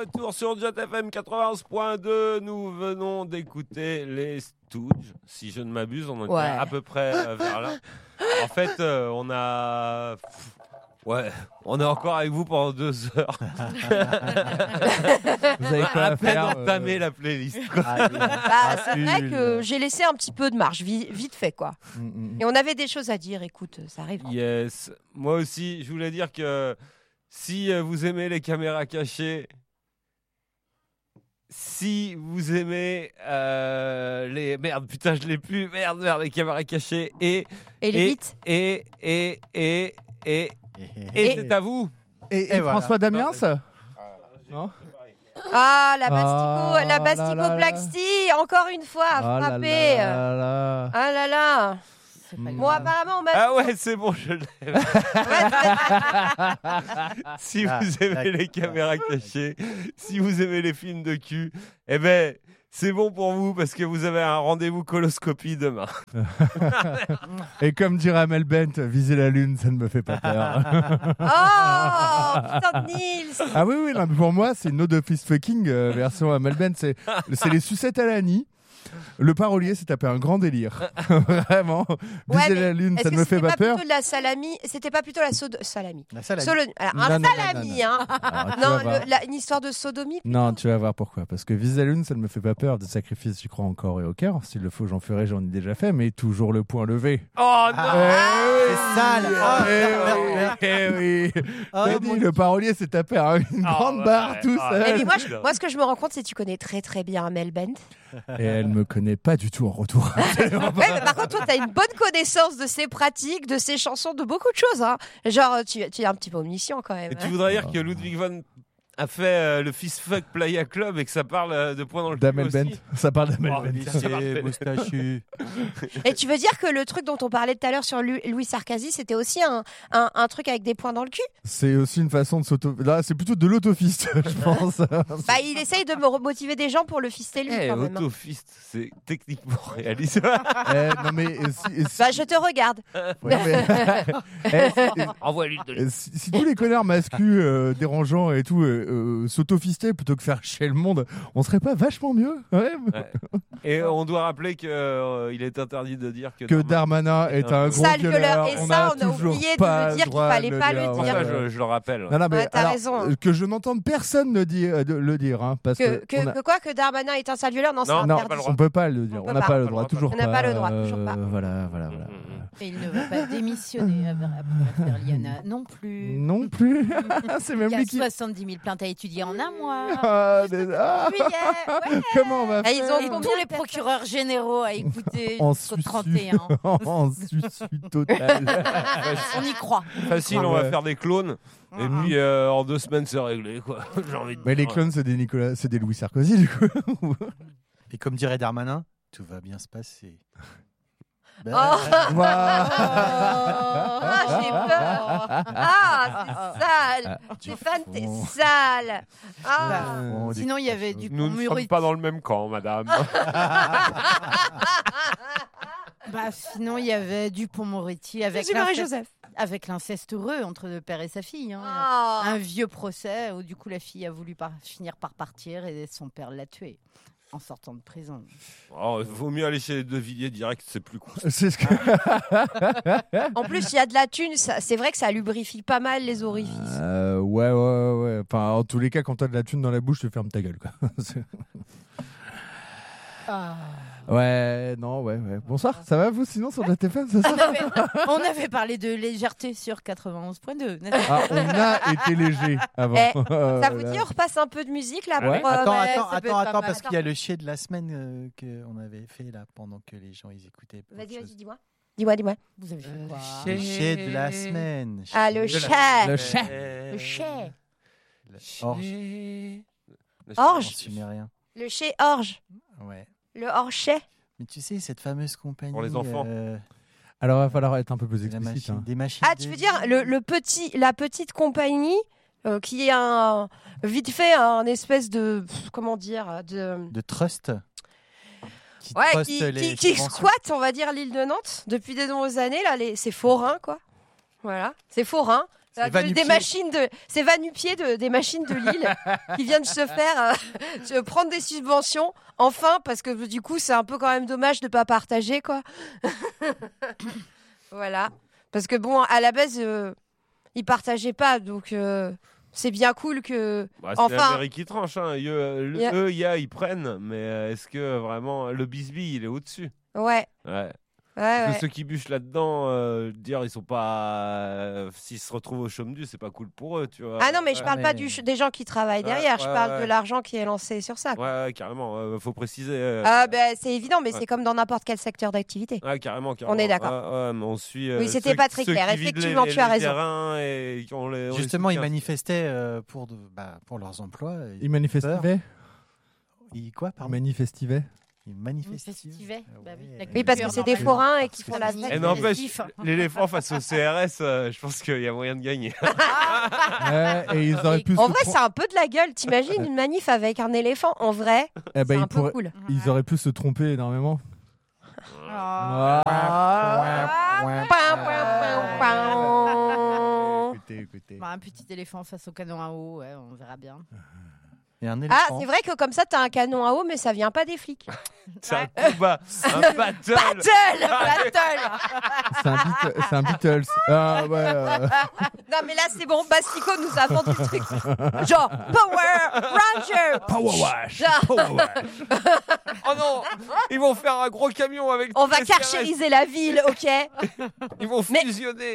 retour sur Jet FM 91.2. Nous venons d'écouter les Stooges. Si je ne m'abuse, on était à peu près vers là. En fait, on a encore avec vous pendant 2 heures. Vous avez quoi à peine entamé la playlist. C'est vrai que j'ai laissé un petit peu de marge, vite fait, quoi. Et on avait des choses à dire, écoute, ça arrive. Yes. Moi aussi, je voulais dire que si vous aimez les caméras cachées, si vous aimez les... Merde, putain, je l'ai plus. Merde, les caméras cachées. Et les bites. Et c'est à vous. Et voilà. François Damiens non. Ah, la Bastico Blacksty, encore une fois, à frapper. Ah là là. Bon, apparemment, on m'a... Ah ouais, c'est bon, je l'ai. Si vous aimez les caméras cachées, si vous aimez les films de cul, eh ben... c'est bon pour vous parce que vous avez un rendez-vous coloscopie demain. Et comme dirait Amel Bent, viser la lune, ça ne me fait pas peur. Oh, putain de Nils. Ah oui, non, mais pour moi, c'est No de Fist Fucking version Amel Bent. C'est les sucettes à l'Annie. Le parolier s'est tapé un grand délire. Vraiment. Viser la lune, ça ne me fait pas peur. Plutôt de la salami. C'était pas plutôt la salami. La salami. Salami, hein. Non, une histoire de sodomie. Plutôt. Non, tu vas voir pourquoi. Parce que viser la lune, ça ne me fait pas peur. De sacrifice, j'y crois encore et au cœur. S'il le faut, j'en ferai, j'en ai déjà fait, mais toujours le point levé. Oh non, c'est sale. Oui. Le parolier s'est tapé une grande barre tout seul. Mais moi, ce que je me rends compte, c'est que tu connais très très bien Amel Bent. Et elle me connaît pas du tout en retour. Mais par contre, toi, t'as une bonne connaissance de ses pratiques, de ses chansons, de beaucoup de choses. Hein. Genre, tu es un petit peu omniscient quand même. Et tu voudrais dire que Ludwig van a fait le Fist Fuck Playa Club et que ça parle de points dans le cul d'Amel aussi. Bent. Ça parle d'Amel Bent. Moustachu. Et tu veux dire que le truc dont on parlait tout à l'heure sur Louis Sarkozy, c'était aussi un truc avec des points dans le cul? C'est aussi une façon de s'auto... Là, c'est plutôt de l'autofist, je pense. Il essaye de me motiver des gens pour le fister lui quand même. Autofist, c'est techniquement réalisable. Non mais... je te regarde. Envoie l'huile de l'huile. Si tous les connards masculins dérangeants et tout s'autofister plutôt que faire chier le monde, on serait pas vachement mieux ouais. Et on doit rappeler qu'il est interdit de dire que Darmanin est un gros gueuleur. Et ça, on a oublié de le dire qu'il fallait pas le dire. Ça, je le rappelle. Non, mais t'as raison. Que je n'entende personne le dire. Hein, parce que Darmanin est un sale violeur? Non, c'est interdit. On peut pas le dire. On n'a pas le droit. Toujours pas. On n'a pas le droit. Toujours pas. Voilà. Et il ne va pas démissionner après l'affaire Liana non plus. Non plus. C'est même lui qui... Il y a 70 000 plaintes à étudier en un mois. Comment on va faire? Ils ont tous les procureurs généraux à écouter jusqu'au 31. En susu total. On y croit. Facile, on va faire des clones. Et puis en 2 semaines c'est réglé quoi. J'ai envie de mais les clones c'est des Louis Sarkozy du coup. Et comme dirait Darmanin, tout va bien se passer. J'ai peur. C'est sale. Stéphane, t'es sale. Sinon, il y avait du Nous ne sommes pas dans le même camp, madame. Sinon, il y avait Dupond-Moretti avec l'inceste heureux entre le père et sa fille. Un vieux procès où du coup la fille a voulu finir par partir et son père l'a tuée en sortant de prison. Vaut mieux aller chez les De Villiers direct, c'est plus con. En plus, il y a de la thune, c'est vrai que ça lubrifie pas mal les orifices. Ouais. Enfin, en tous les cas, quand t'as de la thune dans la bouche, tu fermes ta gueule, quoi. Ouais. Bonsoir, ça va vous sinon sur la TFM, c'est ça? On avait parlé de légèreté sur 91.2. On a été léger avant. Ça vous dit on repasse un peu de musique là pour, Attends, parce qu'il y a le chier de la semaine qu'on avait fait là pendant que les gens ils écoutaient. Vas-y, dis-moi. Dis-moi. Vous avez fait quoi? Le chier de la semaine. Le chais. Orge. Le chais orge. Ouais. Le hors-chais. Mais tu sais, cette fameuse compagnie... Pour les enfants. Alors, il va falloir être un peu plus explicite. Des machines tu veux dire la petite compagnie qui est vite fait un espèce de... Comment dire de trust qui squatte, on va dire, l'île de Nantes depuis des nombreuses années. Là, c'est forain, quoi. Voilà, c'est forain. Des machines c'est va-nu-pied des machines de Lille qui viennent se faire prendre des subventions enfin parce que du coup c'est un peu quand même dommage de pas partager quoi. Voilà parce que bon à la base ils partageaient pas donc c'est bien cool que c'est l'Amérique qui tranche hein. Eux ils prennent mais est-ce que vraiment le bisbille il est au-dessus? Ouais. Parce que ceux qui bûchent là-dedans, dire ils sont pas, s'ils se retrouvent au chôme du, c'est pas cool pour eux, tu vois. Ah non, mais je parle pas des gens qui travaillent derrière. Je parle de l'argent qui est lancé sur ça. Quoi. Ouais, carrément. Faut préciser. C'est évident, mais c'est comme dans n'importe quel secteur d'activité. Ouais, carrément. On est d'accord. Mais on suit. Oui, c'était pas très clair. Effectivement, tu as raison. Justement, ils manifestaient pour leurs emplois. Ils manifestaient. Quoi, pardon? Manifestivaient. Ils manifestivaient. Oui, parce que c'est des forains et qui font la fête. Et n'empêche, l'éléphant face au CRS, je pense qu'il y a moyen de gagner. Et ils auraient pu en vrai, c'est un peu de la gueule. T'imagines une manif avec un éléphant? En vrai, c'est un peu cool. Ils auraient pu se tromper énormément. Écoutez. Un petit éléphant face au canon à eau, on verra bien. C'est vrai que comme ça, t'as un canon à eau, mais ça vient pas des flics. C'est un combat, un battle. C'est un Beatles. Non, mais là, c'est bon. Bastico nous a vendu le truc. Genre, Power Ranger. Power Wash. Oh non, ils vont faire un gros camion avec. On va carchériser la ville, ok? Ils vont fusionner.